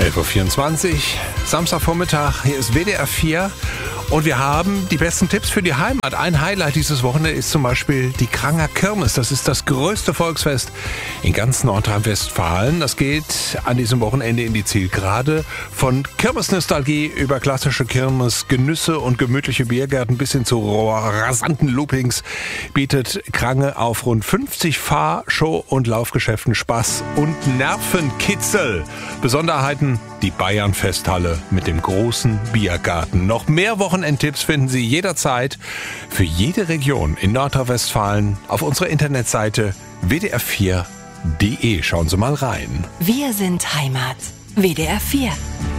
11.24 Uhr, Samstagvormittag, hier ist WDR 4 und wir haben die besten Tipps für die Heimat. Ein Highlight dieses Wochenende ist zum Beispiel die Kranger Kirmes. Das ist das größte Volksfest in ganz Nordrhein-Westfalen. Das geht an diesem Wochenende in die Zielgerade. Von Kirmesnostalgie über klassische Kirmes, Genüsse und gemütliche Biergärten bis hin zu rasanten Loopings bietet Krange auf rund 50 Fahr-, Show- und Laufgeschäften Spaß und Nervenkitzel. Besonderheiten die Bayern-Festhalle mit dem großen Biergarten. Noch mehr Wochenendtipps finden Sie jederzeit für jede Region in Nordrhein-Westfalen auf unserer Internetseite wdr4.de. Schauen Sie mal rein. Wir sind Heimat. WDR 4.